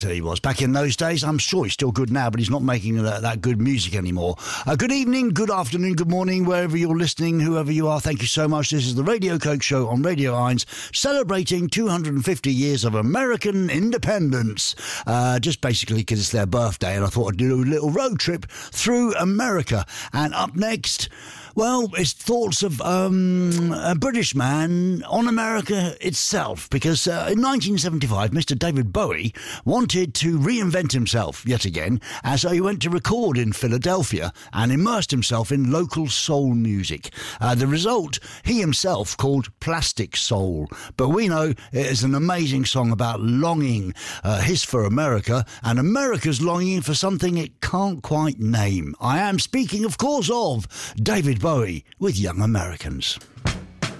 He was back in those days. I'm sure he's still good now, but he's not making that good music anymore. Good evening, good afternoon, good morning, wherever you're listening, whoever you are. Thank you so much. This is the Radio Coke Show on Radio Irons, celebrating 250 years of American independence. Just basically because it's their birthday, and I thought I'd do a little road trip through America. And up next, well, it's thoughts of a British man on America itself, because in 1975, Mr. David Bowie wanted to reinvent himself yet again, and so he went to record in Philadelphia and immersed himself in local soul music. The result, he himself called Plastic Soul, but we know it is an amazing song about longing, his for America, and America's longing for something it can't quite name. I am speaking, of course, of David Bowie with Young Americans.